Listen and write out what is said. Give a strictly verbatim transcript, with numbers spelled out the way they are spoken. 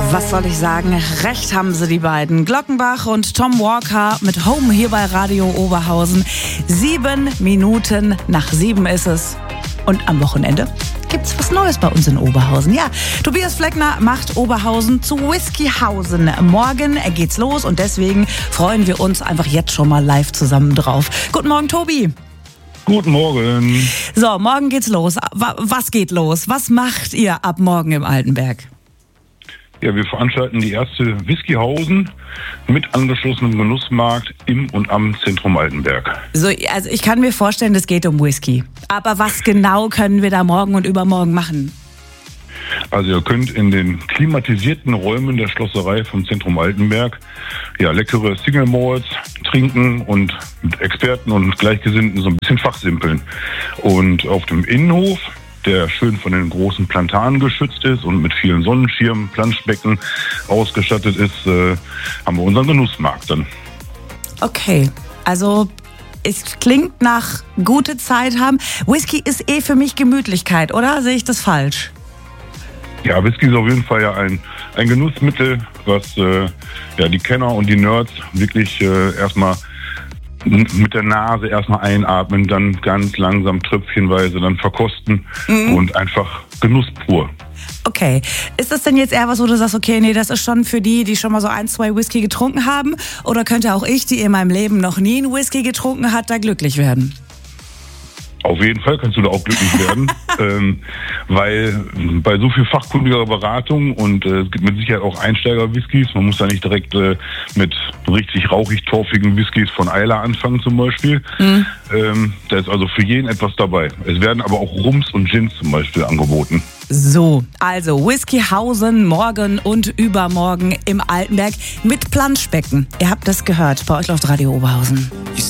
Was soll ich sagen? Recht haben sie, die beiden. Glockenbach und Tom Walker mit Home hier bei Radio Oberhausen. Sieben Minuten nach sieben ist es. Und am Wochenende gibt's was Neues bei uns in Oberhausen. Ja, Tobias Fleckner macht Oberhausen zu Whiskyhausen. Morgen geht's los und deswegen freuen wir uns einfach jetzt schon mal live zusammen drauf. Guten Morgen, Tobi. Guten Morgen. So, morgen geht's los. Was geht los? Was macht ihr ab morgen im Altenberg? Ja, wir veranstalten die erste Whiskyhausen mit angeschlossenem Genussmarkt im und am Zentrum Altenberg. So, also ich kann mir vorstellen, es geht um Whisky. Aber was genau können wir da morgen und übermorgen machen? Also ihr könnt in den klimatisierten Räumen der Schlosserei vom Zentrum Altenberg ja leckere Single Malts trinken und mit Experten und Gleichgesinnten so ein bisschen fachsimpeln. Und auf dem Innenhof, der schön von den großen Plantanen geschützt ist und mit vielen Sonnenschirmen, Planschbecken ausgestattet ist, äh, haben wir unseren Genussmarkt dann. Okay, also es klingt nach gute Zeit haben. Whisky ist eh für mich Gemütlichkeit, oder? Sehe ich das falsch? Ja, Whisky ist auf jeden Fall ja ein, ein Genussmittel, was äh, ja, die Kenner und die Nerds wirklich äh, erstmal mit der Nase erstmal einatmen, dann ganz langsam tröpfchenweise dann verkosten mhm. und einfach Genuss pur. Okay. Ist das denn jetzt eher was, wo du sagst, okay, nee, das ist schon für die, die schon mal so ein, zwei Whisky getrunken haben? Oder könnte auch ich, die in meinem Leben noch nie einen Whisky getrunken hat, da glücklich werden? Auf jeden Fall kannst du da auch glücklich werden, ähm, weil bei so viel fachkundiger Beratung und äh, es gibt mit Sicherheit auch Einsteiger-Whiskys, man muss da nicht direkt äh, mit richtig rauchig-torfigen Whiskys von Islay anfangen zum Beispiel. Mhm. Ähm, da ist also für jeden etwas dabei. Es werden aber auch Rums und Gins zum Beispiel angeboten. So, also Whiskyhausen morgen und übermorgen im Altenberg mit Planschbecken. Ihr habt das gehört, bei euch läuft Radio Oberhausen.